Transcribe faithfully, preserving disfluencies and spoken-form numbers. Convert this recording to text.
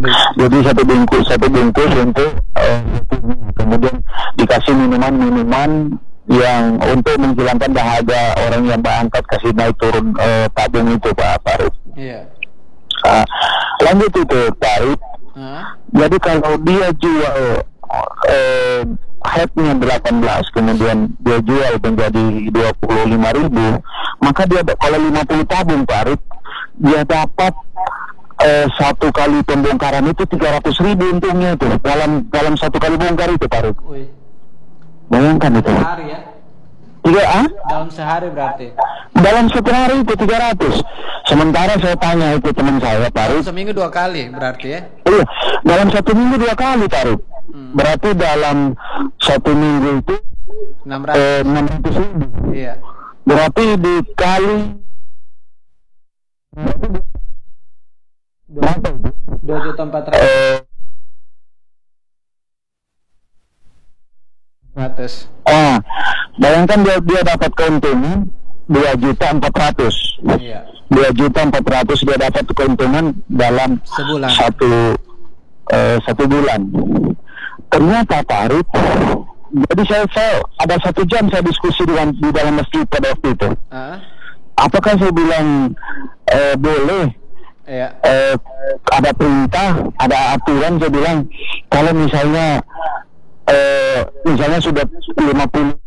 Jadi satu bungkus satu bungkus untuk uh, kemudian dikasih minuman-minuman yang untuk menghilangkan dahaga orang yang berangkat kasih naik turun uh, tabung itu Pak Farid. Iya. Uh, lanjut itu Farid. Huh? Jadi kalau dia jual uh, headnya delapan belas kemudian dia jual menjadi dua puluh lima ribu, maka dia kalau lima puluh tabung Farid dia dapat Eh, satu kali pembongkaran itu tiga ratus ribu untungnya itu dalam dalam satu kali bongkar itu Farid. Bayangkan itu. Sehari ya? Tiga ah? Dalam sehari berarti? Dalam satu hari itu tiga ratus. Sementara saya tanya itu teman saya Farid. Seminggu dua kali berarti ya? Iya, dalam satu minggu dua kali Farid. Hmm. Berarti dalam satu minggu itu enam ratus ribu. Iya. Berarti dikali berapa itu? dua juta empat ratus. Ah, bayangkan dia dia dapat keuntungan dua juta empat ratus. Iya. dua juta empat ratus dia dapat keuntungan dalam sebulan. Satu uh, satu bulan. Ternyata Farid, jadi saya, saya ada satu jam saya diskusi dengan di dalam masjid pada waktu itu. Uh? Apakah saya bilang uh, boleh? Iya. Eh, ada perintah, ada aturan. Saya bilang kalau misalnya eh, misalnya sudah lima puluh